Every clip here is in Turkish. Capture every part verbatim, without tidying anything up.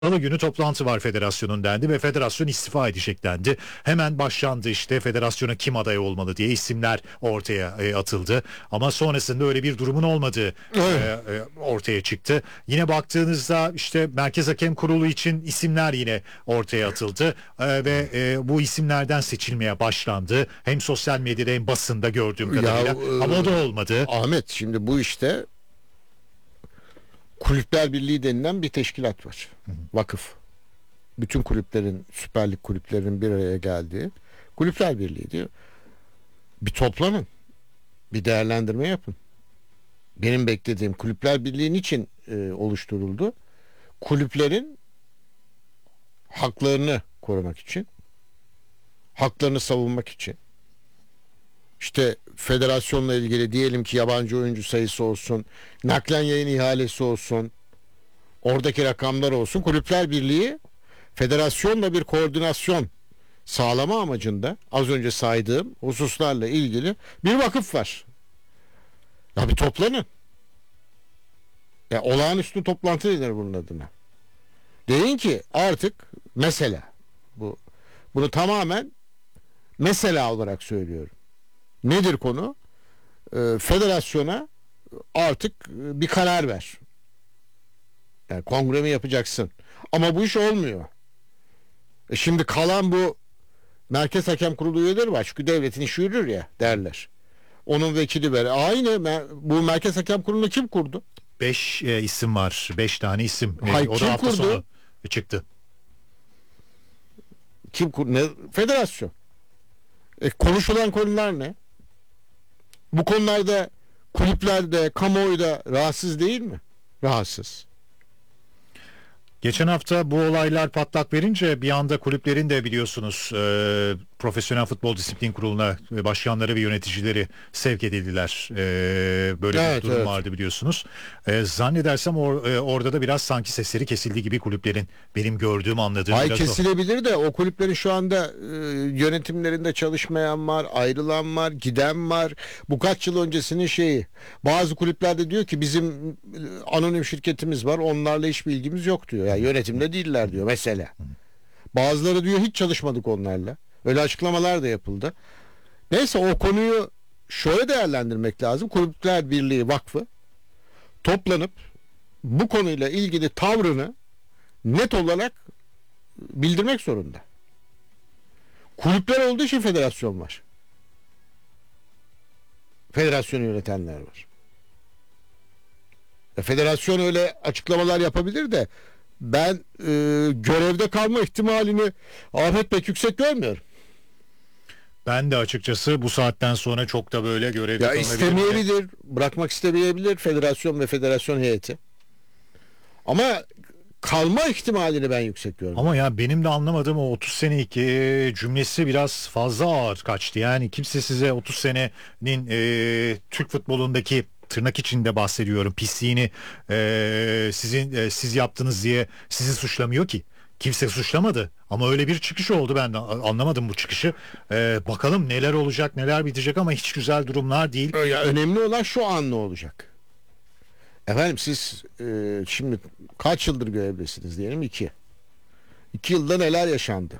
Salı günü toplantı var federasyonun dendi ve federasyon istifa edecek dendi. Hemen başlandı işte federasyona kim aday olmalı diye isimler ortaya e, atıldı. Ama sonrasında öyle bir durumun olmadığı e, e, ortaya çıktı. Yine baktığınızda işte Merkez Hakem Kurulu için isimler yine ortaya atıldı. E, ve e, bu isimlerden seçilmeye başlandı. Hem sosyal medyada hem basında gördüğüm kadarıyla. Ya, e, Ama o da olmadı. Ahmet, şimdi bu işte Kulüpler Birliği denilen bir teşkilat var. Hı hı. Vakıf. Bütün kulüplerin, Süper Lig kulüplerinin bir araya geldiği Kulüpler Birliği diyor. Bir toplanın. Bir değerlendirme yapın. Benim beklediğim Kulüpler Birliği niçin e, oluşturuldu? Kulüplerin haklarını korumak için, haklarını savunmak için. İşte federasyonla ilgili diyelim ki yabancı oyuncu sayısı olsun, naklen yayın ihalesi olsun, oradaki rakamlar olsun. Kulüpler Birliği federasyonla bir koordinasyon sağlama amacında az önce saydığım hususlarla ilgili bir vakıf var. Ya bir toplanın. Ya olağanüstü toplantı denir bunun adına. Deyin ki artık mesela bu bunu tamamen mesela olarak söylüyorum. Nedir konu? Ee, federasyona artık bir karar ver. Yani kongre mi yapacaksın? Ama bu iş olmuyor. E şimdi kalan bu Merkez Hakem Kurulu üyeleri var. Çünkü devletin işi yürür ya derler. Onun vekili ver. Aynı bu Merkez Hakem Kurulu'nu kim kurdu? Beş e, isim var. Beş tane isim. E, Hayır, o kim da hafta kurdu? sonu çıktı. Kim kurdu? Ne? Federasyon. E, konuşulan konular ne? Bu konularda kulüplerde, kamuoyu da rahatsız değil mi? Rahatsız. Geçen hafta bu olaylar patlak verince bir anda kulüplerin de biliyorsunuz e, Profesyonel Futbol Disiplin Kurulu'na başkanları ve yöneticileri sevk edildiler. E, böyle evet, bir durum evet. vardı biliyorsunuz. E, zannedersem or, e, orada da biraz sanki sesleri kesildi gibi kulüplerin, benim gördüğüm anladığım. Ay biraz kesilebilir o. De o kulüplerin şu anda e, yönetimlerinde çalışmayan var, ayrılan var, giden var. Bu kaç yıl öncesinin şeyi. Bazı kulüplerde diyor ki bizim e, anonim şirketimiz var, onlarla hiçbir ilgimiz yok diyor. Yani yönetimde değiller diyor mesela. Bazıları diyor hiç çalışmadık onlarla. Öyle açıklamalar da yapıldı. Neyse, o konuyu şöyle değerlendirmek lazım. Kulüpler Birliği Vakfı toplanıp bu konuyla ilgili tavrını net olarak bildirmek zorunda. Kulüpler olduğu için federasyon var. Federasyonu yönetenler var. E, federasyon öyle açıklamalar yapabilir de ben e, görevde kalma ihtimalini Ahmet pek yüksek görmüyorum. Ben de açıkçası bu saatten sonra çok da böyle görevde Ya kalınabilir istemeyebilir, bırakmak istemeyebilir federasyon ve federasyon heyeti. Ama kalma ihtimalini ben yüksek görüyorum. Ama ya benim de anlamadığım o otuz senelik e, cümlesi biraz fazla ağır kaçtı. Yani kimse size otuz senenin e, Türk futbolundaki, tırnak içinde bahsediyorum, pisliğini e, sizin e, siz yaptınız diye sizi suçlamıyor ki. Kimse suçlamadı ama öyle bir çıkış oldu, ben de anlamadım bu çıkışı. E, bakalım neler olacak, neler bitecek, ama hiç güzel durumlar değil. Ya önemli olan şu an ne olacak? Efendim siz e, şimdi kaç yıldır görevdesiniz diyelim? İki. İki yılda neler yaşandı?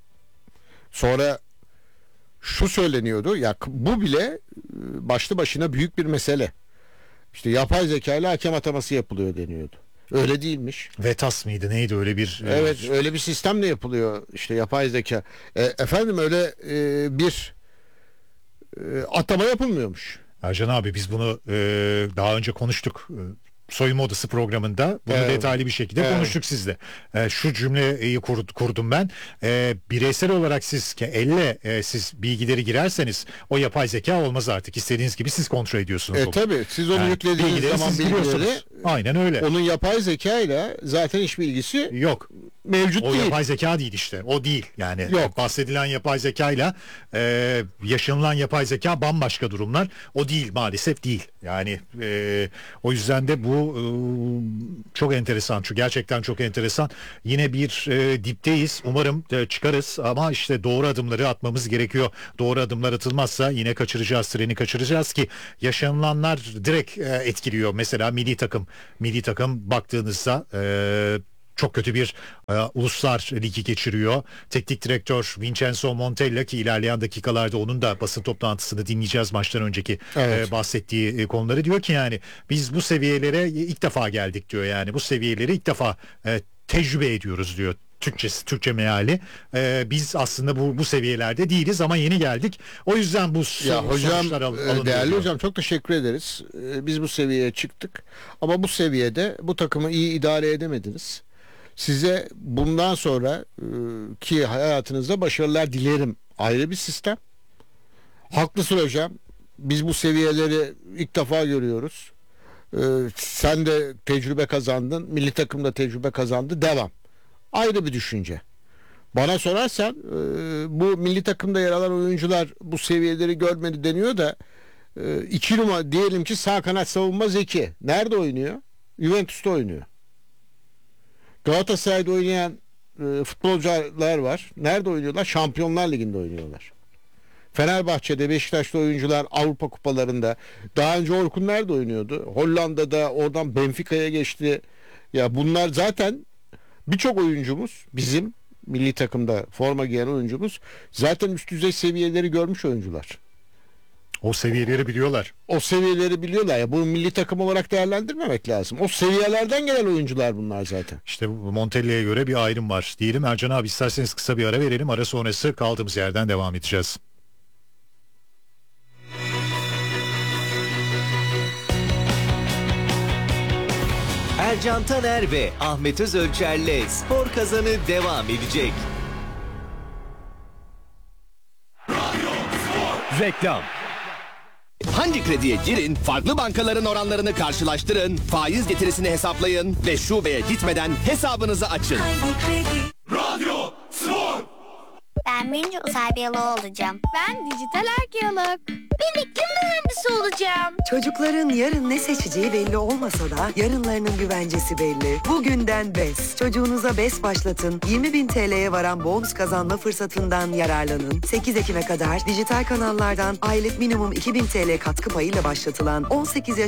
Sonra şu söyleniyordu ya, bu bile e, başlı başına büyük bir mesele. İşte yapay zeka ile hakem ataması yapılıyor deniyordu. Öyle değilmiş. Vetas mıydı neydi, öyle bir e, Evet, öyle bir sistemle yapılıyor işte yapay zeka. E, efendim öyle e, bir e, atama yapılmıyormuş. Ercan abi, biz bunu e, daha önce konuştuk. E, Soyunma Odası programında bunu Evet. detaylı bir şekilde Evet. konuştuk sizle. E, şu cümleyi kur, kurdum ben. E, bireysel olarak siz ki elle e, siz bilgileri girerseniz o yapay zeka olmaz artık. İstediğiniz gibi siz kontrol ediyorsunuz. E onu. tabi siz onu Yani yüklediğiniz bilgileri zaman siz bilgileri, giriyorsunuz. Aynen öyle. onun yapay zeka ile zaten hiçbir ilgisi Yok. mevcut O değil. yapay zeka değil işte. O değil. Yani Yok. bahsedilen yapay zekayla e, yaşanılan yapay zeka bambaşka durumlar. O değil, maalesef değil. Yani e, o yüzden de bu e, çok enteresan. Şu gerçekten çok enteresan. Yine bir e, dipteyiz. Umarım e, çıkarız ama işte doğru adımları atmamız gerekiyor. Doğru adımlar atılmazsa yine kaçıracağız, treni kaçıracağız ki yaşanılanlar direkt e, etkiliyor. Mesela milli takım, milli takım baktığınızda e, çok kötü bir e, uluslar ligi geçiriyor. Teknik direktör Vincenzo Montella, ki ilerleyen dakikalarda onun da basın toplantısını dinleyeceğiz, maçtan önceki Evet. e, bahsettiği e, konuları, diyor ki yani biz bu seviyelere ilk defa geldik diyor, yani bu seviyeleri ilk defa e, tecrübe ediyoruz diyor. Türkçesi, Türkçe meali. Ee, biz aslında bu bu seviyelerde değiliz ama yeni geldik. O yüzden bu so- Ya hocam, sonuçlar al- e, alınıyor değerli diyor. hocam, çok teşekkür ederiz. E, Biz bu seviyeye çıktık. Ama bu seviyede bu takımı iyi idare edemediniz. Size bundan sonra e, ki hayatınızda başarılar dilerim. Ayrı bir sistem. Haklısın hocam. Biz bu seviyeleri ilk defa görüyoruz. E, Sen de tecrübe kazandın. Milli takım da tecrübe kazandı. Devam. Ayrı bir düşünce. Bana sorarsan e, bu milli takımda yer alan oyuncular bu seviyeleri görmedi deniyor da e, iki numara diyelim ki sağ kanat savunma Zeki. Nerede oynuyor? Juventus'ta oynuyor. Galatasaray'da oynayan e, futbolcular var. Nerede oynuyorlar? Şampiyonlar Ligi'nde oynuyorlar. Fenerbahçe'de, Beşiktaş'ta oyuncular Avrupa kupalarında. Daha önce Orkun nerede oynuyordu? Hollanda'da, oradan Benfica'ya geçti. Ya bunlar zaten birçok oyuncumuz, bizim milli takımda forma giyen oyuncumuz zaten üst düzey seviyeleri görmüş oyuncular. O seviyeleri biliyorlar. O seviyeleri biliyorlar ya, bunu milli takım olarak değerlendirmemek lazım. O seviyelerden gelen oyuncular bunlar zaten. İşte bu Montella'ya göre bir ayrım var diyelim. Ercan abi, isterseniz kısa bir ara verelim. Ara sonrası kaldığımız yerden devam edeceğiz. Ercan Taner ve Ahmet Özölçer'le Spor Kazanı devam edecek. Reklam. Hangi krediye girin, farklı bankaların oranlarını karşılaştırın, faiz getirisini hesaplayın ve şubeye gitmeden hesabınızı açın. Radyo Spor. Ben birinci uzay biyoloğu olacağım. Ben dijital arkeolog. Ben iklim mühendisi olacağım. Çocukların yarın ne seçeceği belli olmasa da yarınlarının güvencesi belli. Bugünden B E S. Çocuğunuza B E S başlatın. yirmi bin T L'ye varan bonus kazanma fırsatından yararlanın. sekiz Ekim'e kadar dijital kanallardan aylık minimum iki bin T L katkı payıyla başlatılan on sekiz yaş